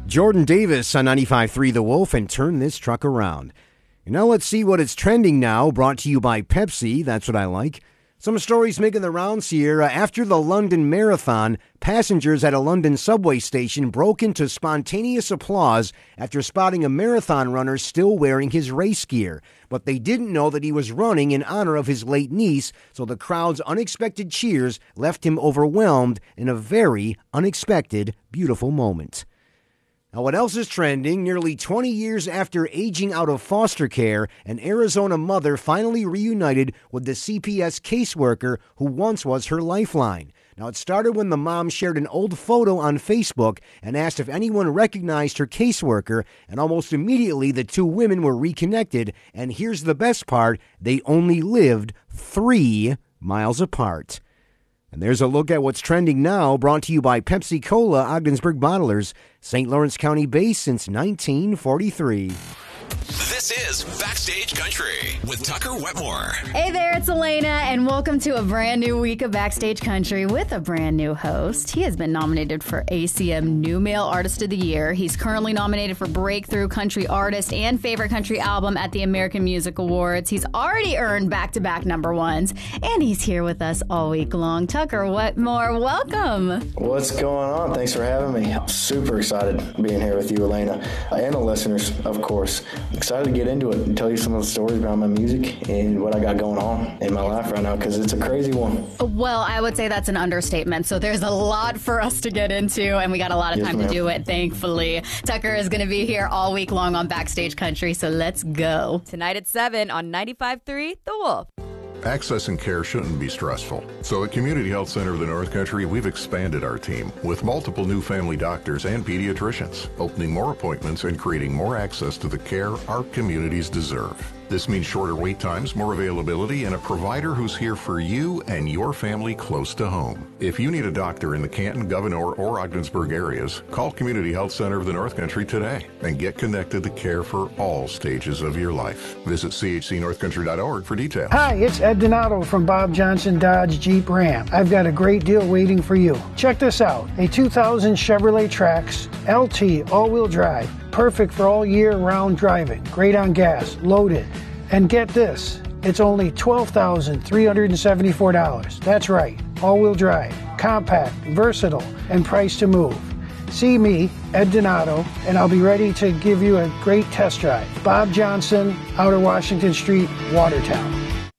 Jordan Davis on 95.3 The Wolf, and turn this truck around. And now let's see what is trending now, brought to you by Pepsi. That's what I like. Some stories making the rounds here. After the London Marathon, passengers at a London subway station broke into spontaneous applause after spotting a marathon runner still wearing his race gear. But they didn't know that he was running in honor of his late niece, so the crowd's unexpected cheers left him overwhelmed in a very unexpected, beautiful moment. Now, what else is trending? Nearly 20 years after aging out of foster care, an Arizona mother finally reunited with the CPS caseworker who once was her lifeline. Now, it started when the mom shared an old photo on Facebook and asked if anyone recognized her caseworker, and almost immediately the two women were reconnected, and here's the best part, they only lived 3 miles apart. And there's a look at what's trending now, brought to you by Pepsi Cola, Ogdensburg Bottlers, St. Lawrence County based since 1943. This is Backstage Country with Tucker Wetmore. Hey there, it's Elena, and welcome to a brand new week of Backstage Country with a brand new host. He has been nominated for ACM New Male Artist of the Year. He's currently nominated for Breakthrough Country Artist and Favorite Country Album at the American Music Awards. He's already earned back-to-back number ones, and he's here with us all week long. Tucker Wetmore, welcome. What's going on? Thanks for having me. I'm super excited being here with you, Elena, and the listeners, of course. Excited to get into it and tell you some of the stories about my music and what I got going on in my life right now, because it's a crazy one. Well, I would say that's an understatement. So there's a lot for us to get into, and we got a lot of time to do it, thankfully. Tucker is going to be here all week long on Backstage Country, so let's go. Tonight at 7 on 95.3 The Wolf. Accessing care shouldn't be stressful. So at Community Health Center of the North Country, we've expanded our team with multiple new family doctors and pediatricians, opening more appointments and creating more access to the care our communities deserve. This means shorter wait times, more availability, and a provider who's here for you and your family close to home. If you need a doctor in the Canton, Gouverneur, or Ogdensburg areas, call Community Health Center of the North Country today and get connected to care for all stages of your life. Visit chcnorthcountry.org for details. Hi, it's Ed Donato from Bob Johnson Dodge Jeep Ram. I've got a great deal waiting for you. Check this out. A 2000 Chevrolet Trax LT all-wheel drive. Perfect for all year-round driving. Great on gas, loaded. And get this, it's only $12,374. That's right, all-wheel drive, compact, versatile, and price to move. See me, Ed Donato, and I'll be ready to give you a great test drive. Bob Johnson, Outer Washington Street, Watertown.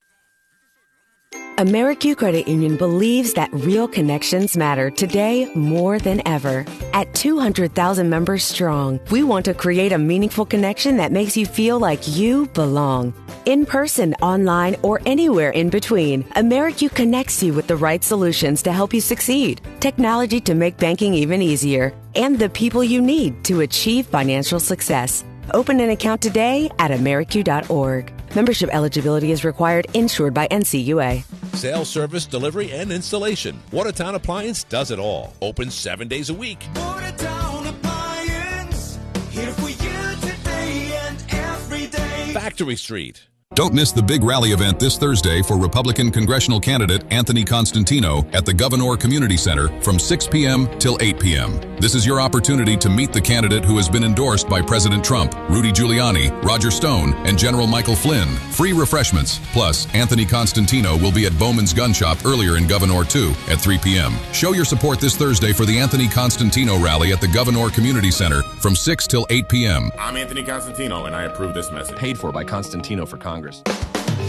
Americu Credit Union believes that real connections matter today more than ever. At 200,000 members strong, we want to create a meaningful connection that makes you feel like you belong. In person, online, or anywhere in between, Americu connects you with the right solutions to help you succeed, technology to make banking even easier, and the people you need to achieve financial success. Open an account today at Americu.org. Membership eligibility is required, insured by NCUA. Sales, service, delivery, and installation. Watertown Appliance does it all. Open 7 days a week. Watertown Appliance, here for you today and every day. Factory Street. Don't miss the big rally event this Thursday for Republican congressional candidate Anthony Constantino at the Gouverneur Community Center from 6 p.m. till 8 p.m. This is your opportunity to meet the candidate who has been endorsed by President Trump, Rudy Giuliani, Roger Stone, and General Michael Flynn. Free refreshments. Plus, Anthony Constantino will be at Bowman's Gun Shop earlier in Gouverneur 2 at 3 p.m. Show your support this Thursday for the Anthony Constantino rally at the Gouverneur Community Center from 6 till 8 p.m. I'm Anthony Constantino, and I approve this message. Paid for by Constantino for Congress.